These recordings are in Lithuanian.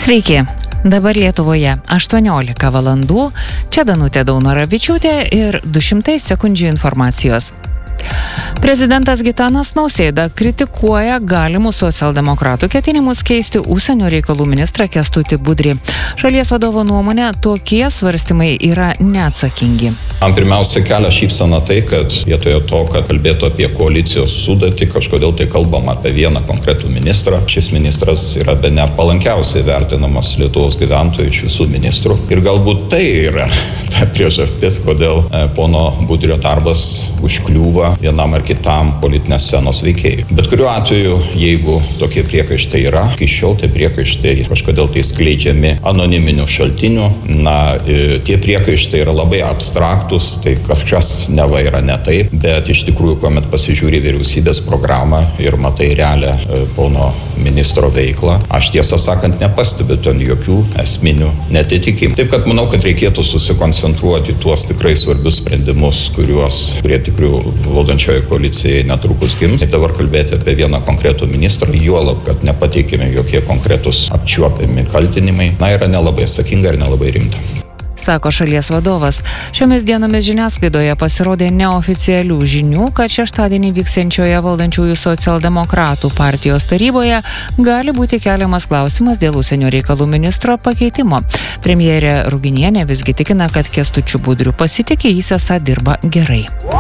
Sveiki, dabar Lietuvoje 18 valandų, čia Danutė Daunoravičiūtė ir 200 sekundžių informacijos. Prezidentas Gitanas Nausėda kritikuoja galimus socialdemokratų ketinimus keisti užsienio reikalų ministrą Kęstutį Budrį. Šalies vadovo nuomonė, tokie svarstymai yra neatsakingi. Man pirmiausia kelia šypseną tai, kad vietoje to, kad kalbėtų apie koalicijos sudėtį, kažkodėl tai kalbama apie vieną konkretų ministrą. Šis ministras yra bene palankiausiai vertinamas Lietuvos gyventojų iš visų ministrų. Ir galbūt tai yra ta priežastis, kodėl pono Budrio darbas užkliūva vienam ar kitam politinės scenos veikėjui. Bet kuriuo atveju, jeigu tokie priekaištai yra, iki šiol tie priekaištai kažkodėl tai skleidžiami anoniminių šaltinių, tie priekaištai yra labai abstraktus, tai kažkas neva yra ne taip, bet iš tikrųjų, kuomet pasižiūri vyriausybės programą ir matai realią pono ministro veiklą, aš tiesą sakant nepastebiu ten jokių esminių netitikimų. Taip, kad manau, kad reikėtų susikoncentruoti tuos tikrai svarbius sprendimus, kurie tikrai valdančioje koalicijai netrukus gims. Dabar kalbėti apie vieną konkretų ministrą, juolab, kad nepateikime jokie konkretus apčiuopiami kaltinimai, yra nelabai atsakinga ir nelabai rimta. Sako šalies vadovas. Šiomis dienomis žiniasklaidoje pasirodė neoficialių žinių, kad šeštadienį vyksiančioje valdančiųjų socialdemokratų partijos taryboje gali būti keliamas klausimas dėl užsienio reikalų ministro pakeitimo. Premjerė Ruginienė visgi tikina, kad Kęstučiu Budriu pasitiki, jis esą dirba gerai.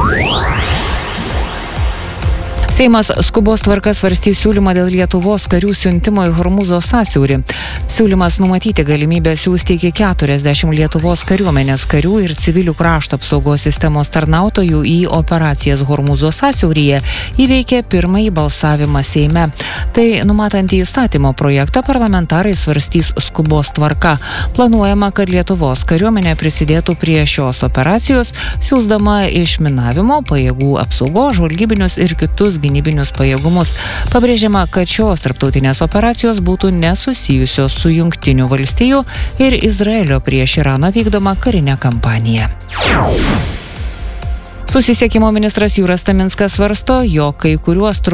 Seimas skubos tvarka svarstys siūlymą dėl Lietuvos karių siuntimo į Hormūzo sąsiaurį. Siūlymas numatyti galimybę siųsti iki 40 Lietuvos kariuomenės karių ir civilių krašto apsaugos sistemos tarnautojų į operacijas Hormūzo sąsiauryje įveikė pirmąjį balsavimą Seime. Tai numatantį įstatymo projektą parlamentarai svarstys skubos tvarka. Planuojama, kad Lietuvos kariuomenė prisidėtų prie šios operacijos, siųsdama išminavimo, pajėgų apsaugos, žvalgybinius ir kitus gynybinius pajėgumus. Pabrėžiama, kad šios tarptautinės operacijos būtų nesusijusios su Jungtinių valstijų ir Izraelio prieš Iraną vykdoma karinė kampanija. Susisiekimo ministras Jūras Taminskas svarsto, jog kai kuriuos